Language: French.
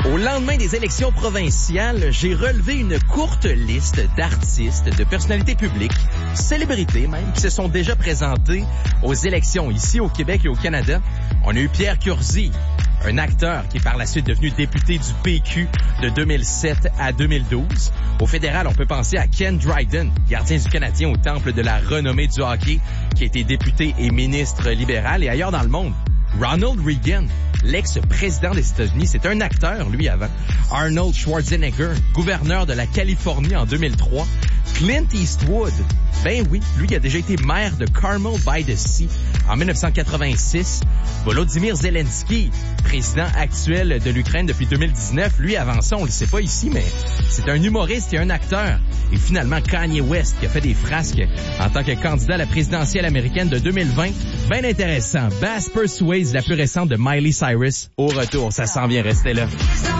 Au lendemain des élections provinciales, j'ai relevé une courte liste d'artistes, de personnalités publiques, célébrités même, qui se sont déjà présentés aux élections ici au Québec et au Canada. On a eu Pierre Curzi, un acteur qui est par la suite devenu député du PQ de 2007 à 2012. Au fédéral, on peut penser à Ken Dryden, gardien du Canadien au temple de la renommée du hockey, qui a été député et ministre libéral. Et ailleurs dans le monde, Ronald Reagan, l'ex-président des États-Unis, c'est un acteur, lui, avant. Arnold Schwarzenegger, gouverneur de la Californie en 2003. Clint Eastwood, ben oui, lui qui a déjà été maire de Carmel by the Sea en 1986. Volodymyr Zelensky, président actuel de l'Ukraine depuis 2019. Lui, avant ça, on le sait pas ici, mais c'est un humoriste et un acteur. Et finalement, Kanye West, qui a fait des frasques en tant que candidat à la présidentielle américaine de 2020. Ben intéressant. Bass Persuades, la plus récente de Miley Cyrus. Au retour, ça s'en vient, restez là.